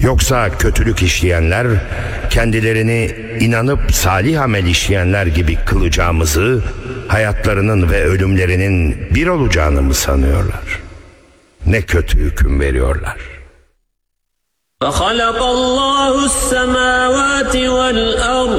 Yoksa kötülük işleyenler kendilerini inanıp salih amel işleyenler gibi kılacağımızı, hayatlarının ve ölümlerinin bir olacağını mı sanıyorlar? Ne kötü hüküm veriyorlar. فَخَلَقَ اللّٰهُ السَّمَاوَاتِ وَالْأَرْضِ